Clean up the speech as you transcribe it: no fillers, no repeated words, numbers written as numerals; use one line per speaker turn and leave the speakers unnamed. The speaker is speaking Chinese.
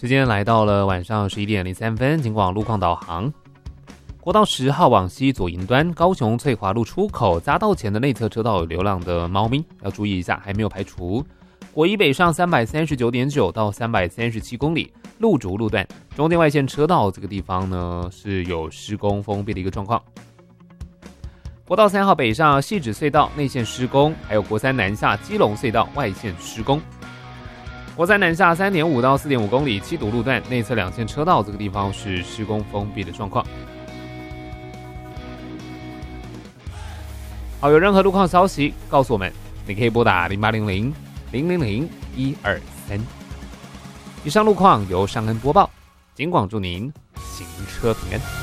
时间来到了晚上11:03，警广路况导航。国道10号往西左营端，高雄翠华路出口匝道前的内侧车道有流浪的猫咪，要注意一下，还没有排除。国一北上339.9到337公里，路竹路段中间外线车道这个地方呢是有施工封闭的一个状况。国道3号北上汐止隧道内线施工，还有国三南下基隆隧道外线施工。国三南下3.5到4.5公里，七堵路段内侧两线车道这个地方是施工封闭的状况。好，有任何路况消息告诉我们，你可以拨打0800-000-123。以上路况由尚恩播报，警广祝您行车平安。